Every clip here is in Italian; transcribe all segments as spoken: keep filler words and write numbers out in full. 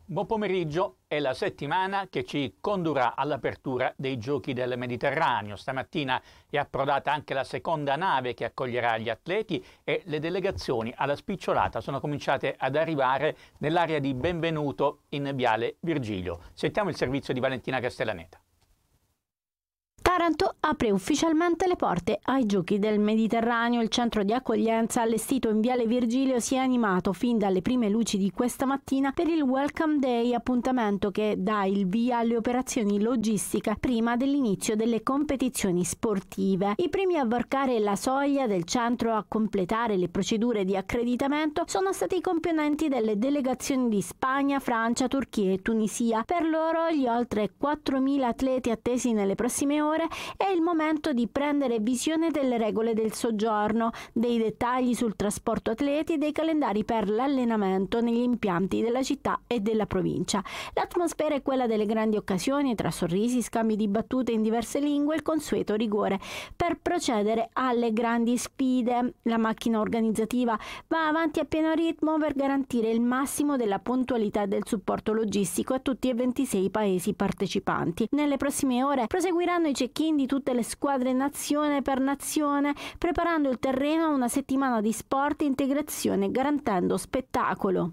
Buon pomeriggio, è la settimana che ci condurrà all'apertura dei Giochi del Mediterraneo. Stamattina è approdata anche la seconda nave che accoglierà gli atleti e le delegazioni alla spicciolata sono cominciate ad arrivare nell'area di Benvenuto in Viale Virgilio. Sentiamo il servizio di Valentina Castellaneta. Taranto apre ufficialmente le porte ai Giochi del Mediterraneo. Il centro di accoglienza allestito in Viale Virgilio si è animato fin dalle prime luci di questa mattina per il Welcome Day, appuntamento che dà il via alle operazioni logistiche prima dell'inizio delle competizioni sportive. I primi a varcare la soglia del centro a completare le procedure di accreditamento sono stati i componenti delle delegazioni di Spagna, Francia, Turchia e Tunisia. Per loro, gli oltre quattromila atleti attesi nelle prossime ore, è il momento di prendere visione delle regole del soggiorno, dei dettagli sul trasporto atleti e dei calendari per l'allenamento negli impianti della città e della provincia. L'atmosfera è quella delle grandi occasioni, tra sorrisi, scambi di battute in diverse lingue e il consueto rigore per procedere alle grandi sfide. La macchina organizzativa va avanti a pieno ritmo per garantire il massimo della puntualità e del supporto logistico a tutti e ventisei i paesi partecipanti. Nelle prossime ore proseguiranno i check-in di tutte le squadre nazione per nazione, preparando il terreno a una settimana di sport e integrazione, garantendo spettacolo.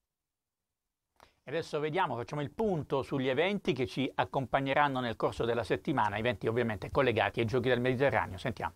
Adesso vediamo, facciamo il punto sugli eventi che ci accompagneranno nel corso della settimana, eventi ovviamente collegati ai Giochi del Mediterraneo. Sentiamo.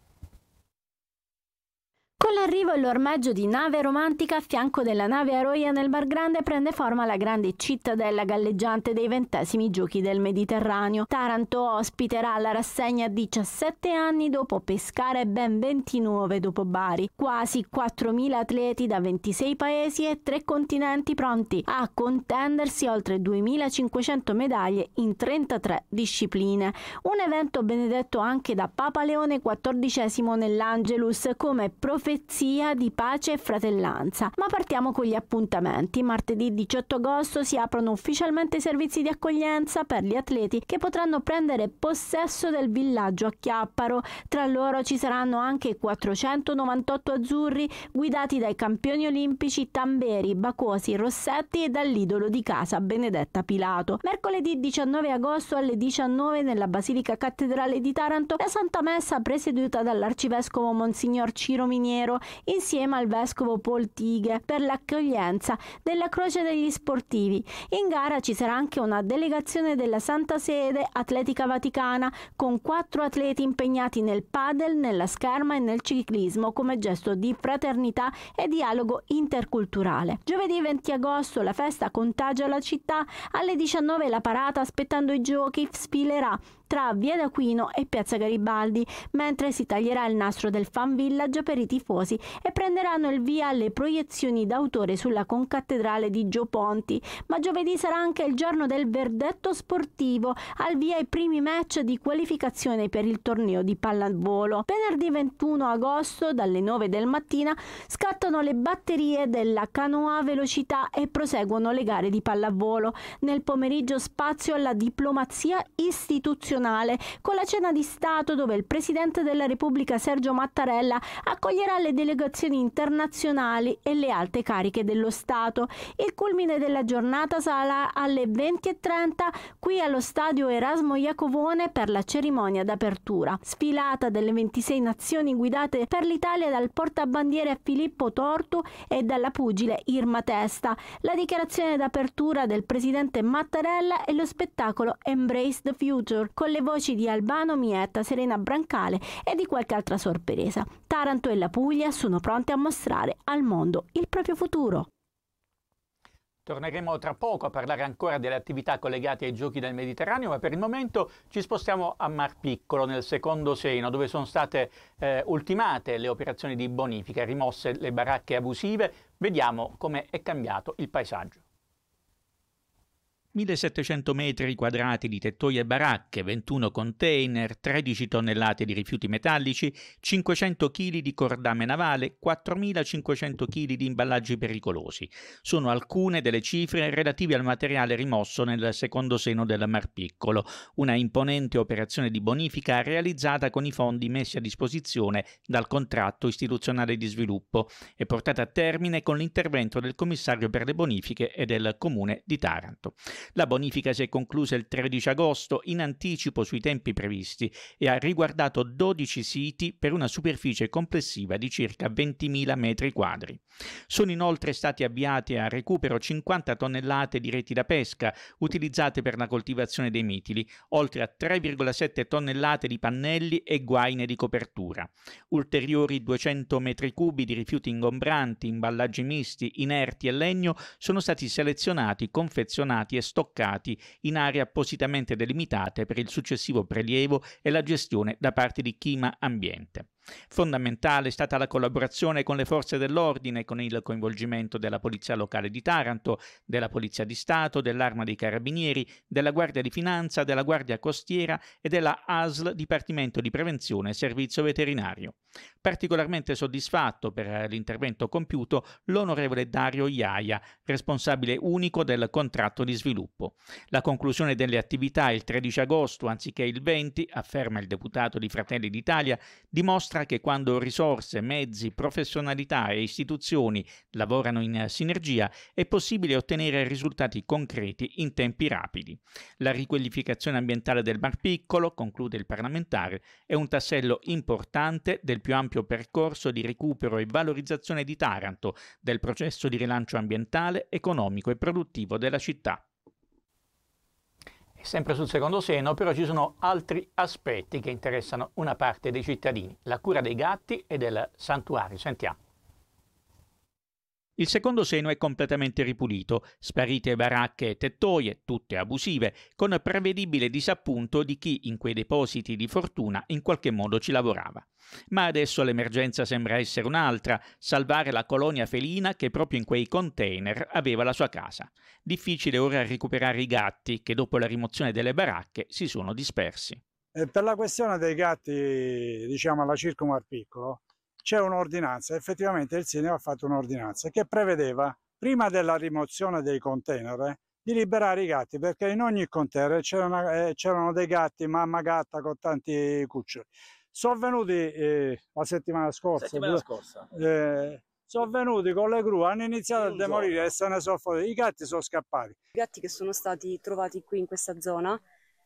Con l'arrivo e l'ormeggio di Nave Romantica a fianco della nave Aroia nel Mar Grande prende forma la grande cittadella galleggiante dei ventesimi Giochi del Mediterraneo. Taranto ospiterà la rassegna diciassette anni dopo Pescara e ben ventinove dopo Bari. Quasi quattromila atleti da ventisei paesi e tre continenti pronti a contendersi oltre duemilacinquecento medaglie in trentatré discipline. Un evento benedetto anche da Papa Leone quattordicesimo nell'Angelus come profezia di pace e fratellanza. Ma partiamo con gli appuntamenti. Martedì diciotto agosto si aprono ufficialmente i servizi di accoglienza per gli atleti che potranno prendere possesso del villaggio a Chiapparo. Tra loro ci saranno anche quattrocentonovantotto azzurri guidati dai campioni olimpici Tamberi, Bacosi, Rossetti e dall'idolo di casa Benedetta Pilato. Mercoledì diciannove agosto alle diciannove nella Basilica Cattedrale di Taranto la Santa Messa presieduta dall'Arcivescovo Monsignor Ciro Miniero insieme al Vescovo Paul Tighe per l'accoglienza della Croce degli Sportivi. In gara ci sarà anche una delegazione della Santa Sede Atletica Vaticana con quattro atleti impegnati nel padel, nella scherma e nel ciclismo come gesto di fraternità e dialogo interculturale. Giovedì venti agosto la festa contagia la città, alle diciannove la parata aspettando i giochi sfilerà tra Via d'Aquino e Piazza Garibaldi, mentre si taglierà il nastro del Fan Village per i tifosi e prenderanno il via alle proiezioni d'autore sulla concattedrale di Gio Ponti. Ma giovedì sarà anche il giorno del verdetto sportivo, al via i primi match di qualificazione per il torneo di pallavolo. Venerdì ventuno agosto dalle nove del mattino scattano le batterie della canoa velocità e proseguono le gare di pallavolo. Nel pomeriggio spazio alla diplomazia istituzionale con la cena di Stato dove il Presidente della Repubblica Sergio Mattarella accoglierà le delegazioni internazionali e le alte cariche dello Stato. Il culmine della giornata sarà alle venti e trenta qui allo stadio Erasmo Iacovone per la cerimonia d'apertura. Sfilata delle ventisei nazioni guidate per l'Italia dal portabandiere Filippo Tortu e dalla pugile Irma Testa. La dichiarazione d'apertura del Presidente Mattarella e lo spettacolo Embrace the Future con le voci di Albano Mietta, Serena Brancale e di qualche altra sorpresa. Taranto e la Puglia sono pronte a mostrare al mondo il proprio futuro. Torneremo tra poco a parlare ancora delle attività collegate ai Giochi del Mediterraneo, ma per il momento ci spostiamo a Mar Piccolo, nel secondo Seno, dove sono state eh, ultimate le operazioni di bonifica, rimosse le baracche abusive. Vediamo come è cambiato il paesaggio. millesettecento metri quadrati di tettoie e baracche, ventuno container, tredici tonnellate di rifiuti metallici, cinquecento chili di cordame navale, quattromilacinquecento chili di imballaggi pericolosi. Sono alcune delle cifre relative al materiale rimosso nel secondo seno del Mar Piccolo, una imponente operazione di bonifica realizzata con i fondi messi a disposizione dal contratto istituzionale di sviluppo e portata a termine con l'intervento del commissario per le bonifiche e del Comune di Taranto. La bonifica si è conclusa il tredici agosto in anticipo sui tempi previsti e ha riguardato dodici siti per una superficie complessiva di circa ventimila metri quadri. Sono inoltre stati avviati a recupero cinquanta tonnellate di reti da pesca utilizzate per la coltivazione dei mitili, oltre a tre virgola sette tonnellate di pannelli e guaine di copertura. Ulteriori duecento metri cubi di rifiuti ingombranti, imballaggi misti, inerti e legno sono stati selezionati, confezionati e stoccati in aree appositamente delimitate per il successivo prelievo e la gestione da parte di Chima Ambiente. Fondamentale è stata la collaborazione con le forze dell'ordine, con il coinvolgimento della Polizia Locale di Taranto, della Polizia di Stato, dell'Arma dei Carabinieri, della Guardia di Finanza, della Guardia Costiera e della A S L Dipartimento di Prevenzione e Servizio Veterinario. Particolarmente soddisfatto per l'intervento compiuto l'onorevole Dario Iaia, responsabile unico del contratto di sviluppo. La conclusione delle attività il tredici agosto anziché il venti, afferma il deputato di Fratelli d'Italia, dimostra che quando risorse, mezzi, professionalità e istituzioni lavorano in sinergia è possibile ottenere risultati concreti in tempi rapidi. La riqualificazione ambientale del Mar Piccolo, conclude il parlamentare, è un tassello importante del più ampio percorso di recupero e valorizzazione di Taranto, del processo di rilancio ambientale, economico e produttivo della città. Sempre sul secondo seno, però ci sono altri aspetti che interessano una parte dei cittadini, la cura dei gatti e del santuario. Sentiamo. Il secondo seno è completamente ripulito, sparite baracche e tettoie, tutte abusive, con prevedibile disappunto di chi in quei depositi di fortuna in qualche modo ci lavorava. Ma adesso l'emergenza sembra essere un'altra, salvare la colonia felina che proprio in quei container aveva la sua casa. Difficile ora recuperare i gatti che dopo la rimozione delle baracche si sono dispersi. Eh, per la questione dei gatti, diciamo alla Circo Mar Piccolo, c'è un'ordinanza, effettivamente il sindaco ha fatto un'ordinanza che prevedeva, prima della rimozione dei container, eh, di liberare i gatti, perché in ogni container c'erano, eh, c'erano dei gatti, mamma gatta con tanti cuccioli. Sono venuti eh, la settimana scorsa, settimana scorsa. Eh, sono venuti con le gru, hanno iniziato a demolire giorno. E se ne sono fuori. I gatti sono scappati. I gatti che sono stati trovati qui in questa zona,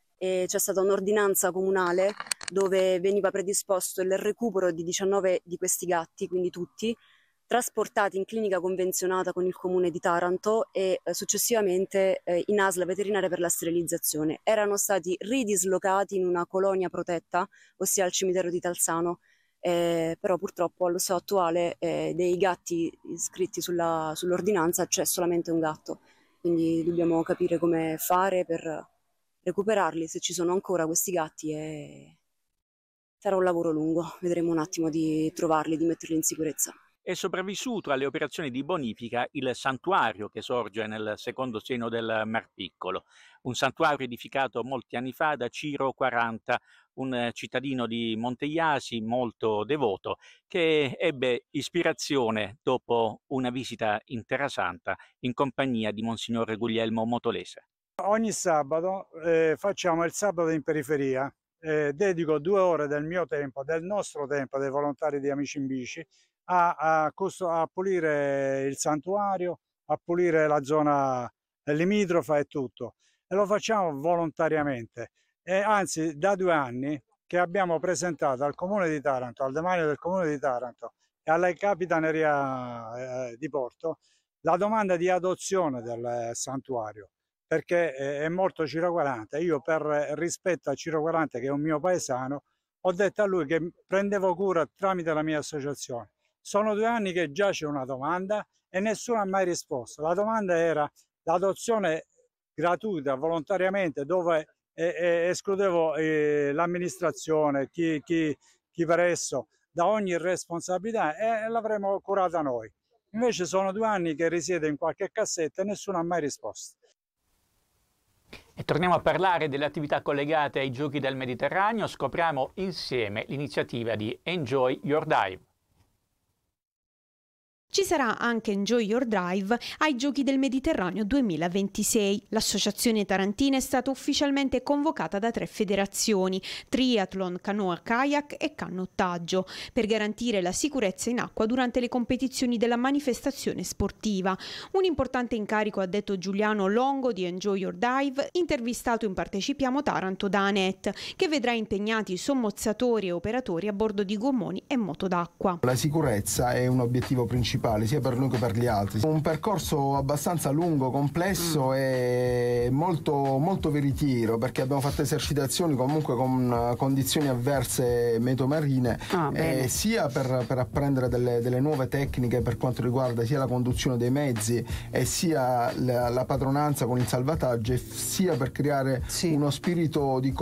e c'è stata un'ordinanza comunale dove veniva predisposto il recupero di diciannove di questi gatti, quindi tutti, trasportati in clinica convenzionata con il comune di Taranto e eh, successivamente eh, in A S L veterinaria per la sterilizzazione. Erano stati ridislocati in una colonia protetta, ossia al cimitero di Talzano, eh, però purtroppo allo stato attuale eh, dei gatti iscritti sulla, sull'ordinanza c'è solamente un gatto, quindi dobbiamo capire come fare per recuperarli, se ci sono ancora questi gatti, e sarà un lavoro lungo, vedremo un attimo di trovarli, di metterli in sicurezza. È sopravvissuto alle operazioni di bonifica il santuario che sorge nel secondo seno del Mar Piccolo, un santuario edificato molti anni fa da Ciro quaranta, un cittadino di Monteiasi molto devoto che ebbe ispirazione dopo una visita in Terra Santa in compagnia di Monsignor Guglielmo Motolese. Ogni sabato eh, facciamo il sabato in periferia, eh, dedico due ore del mio tempo, del nostro tempo, dei volontari di Amici in Bici, a, a, a pulire il santuario, a pulire la zona limitrofa e tutto. E lo facciamo volontariamente. E anzi, da due anni che abbiamo presentato al Comune di Taranto, al demanio del Comune di Taranto e alla Capitaneria eh, di Porto, la domanda di adozione del santuario, perché è molto Ciro quaranta. Io, per rispetto a Ciro quaranta, che è un mio paesano, ho detto a lui che prendevo cura tramite la mia associazione. Sono due anni che già c'è una domanda e nessuno ha mai risposto. La domanda era l'adozione gratuita, volontariamente, dove eh, eh, escludevo eh, l'amministrazione, chi, chi, chi per esso, da ogni responsabilità, e l'avremmo curata noi. Invece sono due anni che risiede in qualche cassetta e nessuno ha mai risposto. E torniamo a parlare delle attività collegate ai Giochi del Mediterraneo. Scopriamo insieme l'iniziativa di Enjoy Your Dive. Ci sarà anche Enjoy Your Dive ai Giochi del Mediterraneo duemilaventisei. L'associazione tarantina è stata ufficialmente convocata da tre federazioni, triathlon, canoa kayak e canottaggio, per garantire la sicurezza in acqua durante le competizioni della manifestazione sportiva. Un importante incarico, ha detto Giuliano Longo di Enjoy Your Dive, intervistato in Partecipiamo Taranto da Anet, che vedrà impegnati sommozzatori e operatori a bordo di gommoni e moto d'acqua. La sicurezza è un obiettivo principale sia per noi che per gli altri. Un percorso abbastanza lungo, complesso mm. e molto, molto veritiero, perché abbiamo fatto esercitazioni comunque con condizioni avverse metomarine, ah, eh, sia per, per apprendere delle, delle nuove tecniche per quanto riguarda sia la conduzione dei mezzi e sia la, la padronanza con il salvataggio, e sia per creare sì. uno spirito di